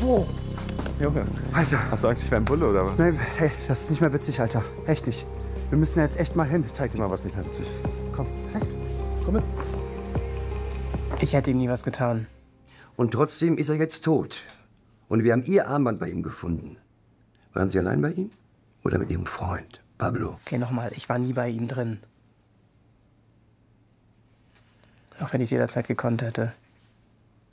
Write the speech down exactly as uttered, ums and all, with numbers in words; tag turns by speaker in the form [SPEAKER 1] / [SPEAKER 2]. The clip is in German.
[SPEAKER 1] Oh.
[SPEAKER 2] Junge,
[SPEAKER 1] Alter.
[SPEAKER 2] Hast du Angst, ich wäre ein Bulle oder was?
[SPEAKER 1] Nein, hey, das ist nicht mehr witzig, Alter. Echt nicht. Wir müssen jetzt echt mal hin.
[SPEAKER 2] Ich zeig dir mal, was nicht mehr witzig ist.
[SPEAKER 1] Komm.
[SPEAKER 2] Was? Komm mit.
[SPEAKER 3] Ich hätte ihm nie was getan.
[SPEAKER 4] Und trotzdem ist er jetzt tot. Und wir haben Ihr Armband bei ihm gefunden. Waren Sie allein bei ihm? Oder mit Ihrem Freund, Pablo?
[SPEAKER 3] Okay, nochmal, ich war nie bei ihm drin. Auch wenn ich es jederzeit gekonnt hätte.